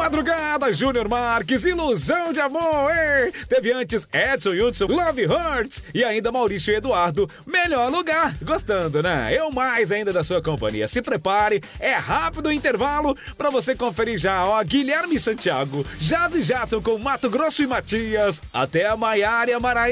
Madrugada, Júnior Marques, Ilusão de Amor, hein? Teve antes Edson Hudson, Love Hurts e ainda Maurício e Eduardo, Melhor Lugar. Gostando, né? Eu mais ainda da sua companhia. Se prepare, é rápido o intervalo pra você conferir já, ó, Guilherme Santiago, Jade Jadson com Mato Grosso e Matias, até a Maiara e a Maraí.